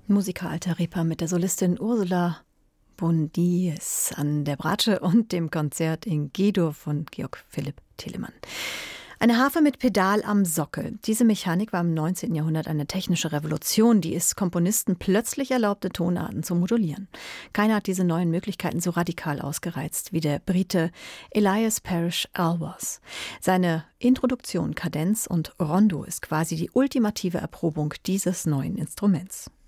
Musica Alta Ripa mit der Solistin Ursula Bondies an der Bratsche und dem Konzert in G-Dur von Georg Philipp Telemann. Eine Harfe mit Pedal am Sockel. Diese Mechanik war im 19. Jahrhundert eine technische Revolution, die es Komponisten plötzlich erlaubte, Tonarten zu modulieren. Keiner hat diese neuen Möglichkeiten so radikal ausgereizt wie der Brite Elias Parrish Alworth. Seine Introduktion, Kadenz und Rondo ist quasi die ultimative Erprobung dieses neuen Instruments.